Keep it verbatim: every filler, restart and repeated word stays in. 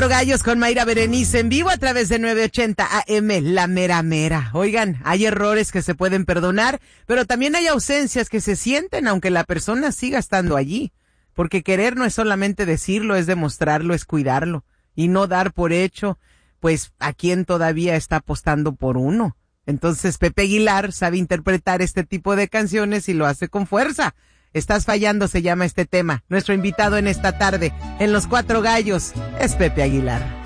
Cuatro Gallos con Mayra Berenice en vivo a través de nueve ochenta A M, La Mera Mera. Oigan, hay errores que se pueden perdonar, pero también hay ausencias que se sienten aunque la persona siga estando allí. Porque querer no es solamente decirlo, es demostrarlo, es cuidarlo. Y no dar por hecho, pues, a quien todavía está apostando por uno. Entonces, Pepe Aguilar sabe interpretar este tipo de canciones y lo hace con fuerza. Estás fallando, se llama este tema. Nuestro invitado en esta tarde, en Los Cuatro Gallos, es Pepe Aguilar.